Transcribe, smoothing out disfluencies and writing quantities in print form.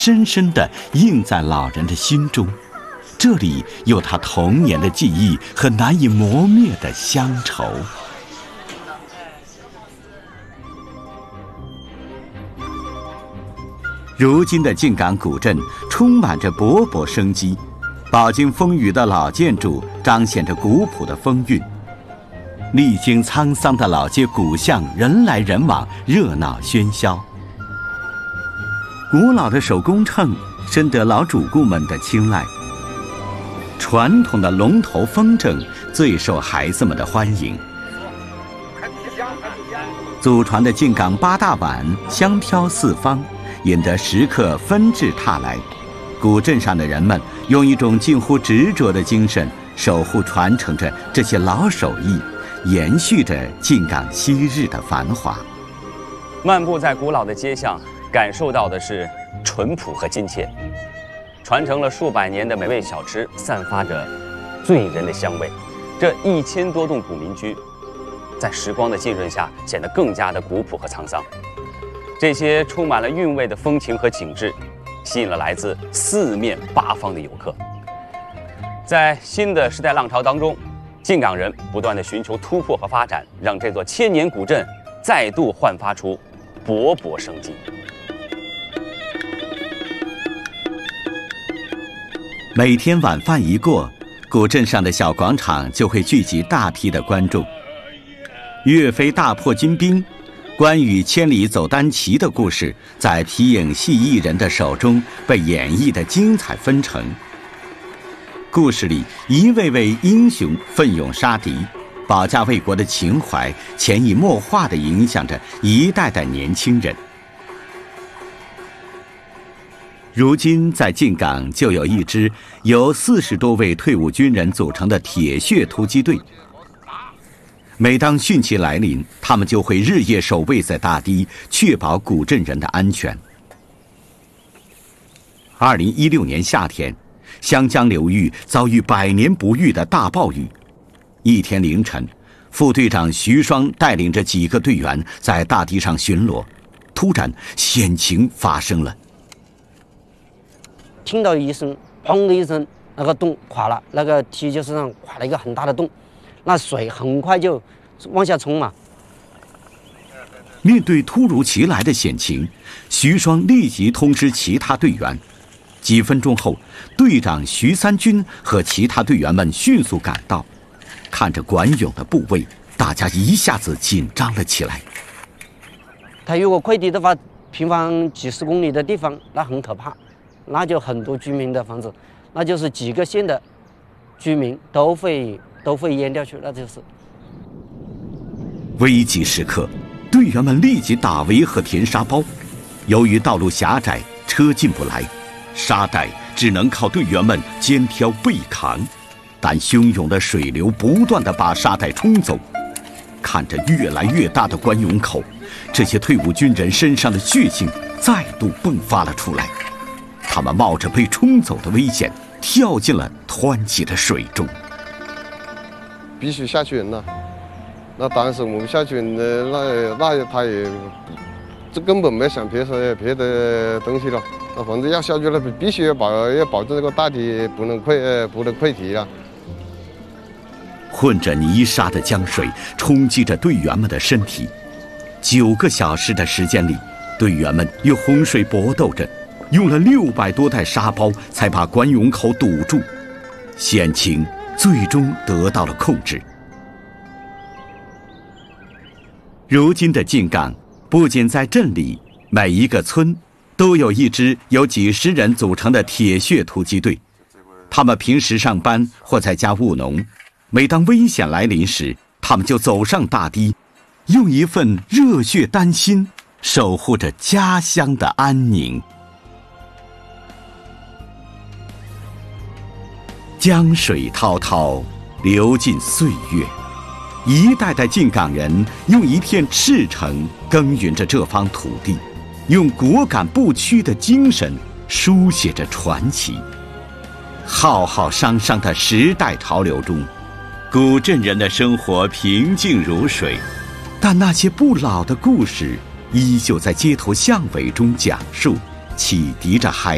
深深地印在老人的心中。这里有他童年的记忆和难以磨灭的乡愁。如今的靖港古镇充满着勃勃生机，饱经风雨的老建筑彰显着古朴的风韵。历经沧桑的老街古巷，人来人往，热闹喧嚣。古老的手工秤深得老主顾们的青睐，传统的龙头风筝最受孩子们的欢迎。祖传的靖港八大碗香飘四方，引得食客纷至沓来。古镇上的人们用一种近乎执着的精神，守护传承着这些老手艺，延续着靖港昔日的繁华。 漫步在古老的街巷，感受到的是淳朴和亲切。传承了数百年的美味小吃，散发着醉人的香味。这1000多栋古民居，在时光的浸润下，显得更加的古朴和沧桑。这些充满了韵味的风情和景致，吸引了来自四面八方的游客。在新的时代浪潮当中，靖港人不断地寻求突破和发展，让这座千年古镇再度焕发出勃勃生机。 每天晚饭一过，古镇上的小广场就会聚集大批的观众。岳飞大破金兵，关羽千里走单骑的故事，在皮影戏艺人的手中被演绎得精彩纷呈。故事里一位位英雄奋勇杀敌，保家卫国的情怀潜移默化地影响着一代代年轻人。如今在靖港就有一支由40多位退伍军人组成的铁血突击队。每当汛期来临，他们就会日夜守卫在大堤，确保古镇人的安全。2016年夏天，湘江流域遭遇100年不遇的大暴雨。一天凌晨，副队长徐双带领着几个队员在大堤上巡逻，突然险情发生了。 听到一声砰的一声，那个洞垮了，那个梯就是上垮了一个很大的洞，那水很快就往下冲嘛。 面对突如其来的险情，徐双立即通知其他队员。几分钟后，队长徐三军和其他队员们迅速赶到。看着管涌的部位，大家一下子紧张了起来。 他如果溃堤的话，平方几十公里的地方，那很可怕。那就很多居民的房子，那就是几个县的居民都会淹掉去，那就是。 危急时刻，队员们立即打围和填沙包。由于道路狭窄，车进不来，沙袋只能靠队员们肩挑背扛。但汹涌的水流不断地把沙袋冲走。看着越来越大的关涌口，这些退伍军人身上的血性再度迸发了出来。他们冒着被冲走的危险，跳进了湍急的水中。 必须下去人了。那当时我们下去人那他也这根本没想别的东西了。那反正要下去了，必须要保证这个大堤不能溃堤了。 混着泥沙的江水冲击着队员们的身体。9个小时的时间里，队员们与洪水搏斗着。用了600多袋沙包才把关涌口堵住，险情最终得到了控制。如今的靖港不仅在镇里，每一个村都有一支由几十人组成的铁血突击队。他们平时上班或在家务农，每当危险来临时，他们就走上大堤，用一份热血丹心守护着家乡的安宁。江水滔滔，流尽岁月，一代代靖港人用一片赤诚耕耘着这方土地，用果敢不屈的精神书写着传奇。浩浩汤汤的时代潮流中，古镇人的生活平静如水，但那些不老的故事依旧在街头巷尾中讲述，启迪着孩